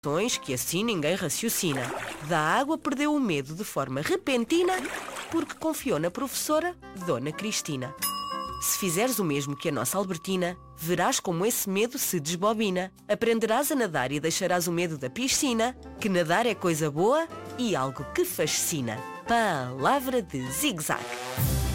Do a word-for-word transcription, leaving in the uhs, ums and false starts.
Que assim ninguém raciocina. Da água perdeu o medo de forma repentina porque confiou na professora Dona Cristina. Se fizeres o mesmo que a nossa Albertina, verás como esse medo se desbobina. Aprenderás a nadar e deixarás o medo da piscina, que nadar é coisa boa e algo que fascina. Palavra de zig-zag.